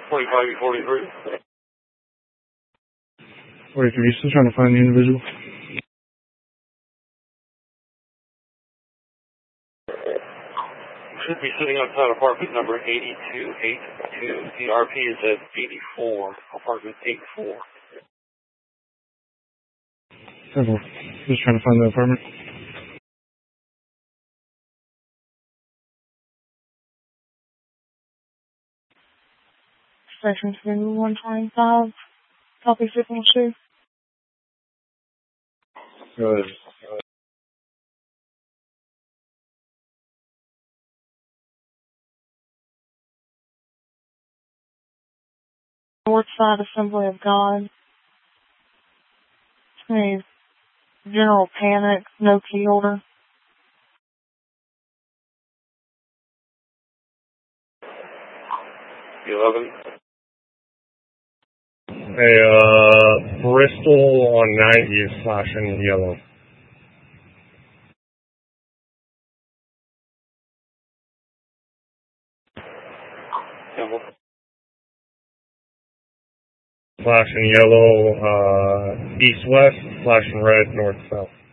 25-43. 43, still trying to find the individual. Should be sitting outside apartment number 8282. The RP is at 84, apartment 84. Several. Just trying to find the apartment. Section 125, copy 612. Go ahead. Northside Assembly of God. It's general panic, no key holder. 11. Hey, Bristol on 90 is flashing yellow. Flashing yellow, east-west, flashing red, north-south.